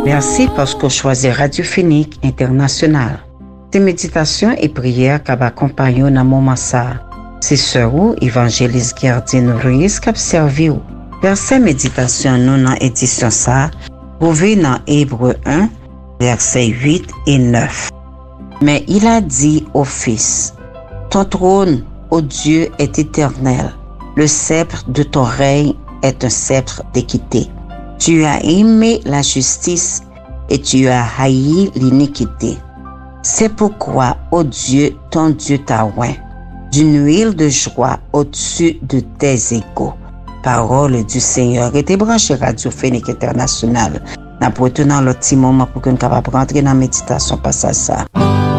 Merci parce que vous choisissez Radiophonique International. Ces méditations et prières qui accompagnent dans moment ça. C'est sœur ou évangéliste Gerdine Ruiz qui a servi. Verset méditation nous dans édition ça, trouvé dans Hébreux 1, versets 8 et 9. Mais il a dit au Fils, ton trône, ô Dieu, est éternel. Le sceptre de ton règne est un sceptre d'équité. Tu as aimé la justice et tu as haï l'iniquité. C'est pourquoi, ô Dieu, ton Dieu t'a oint d'une huile de joie au-dessus de tes égaux. Parole du Seigneur. Et tes branches Radiophonique International. Nous prenons le petit moment pour que nous puissions rentrer dans la méditation passage ça.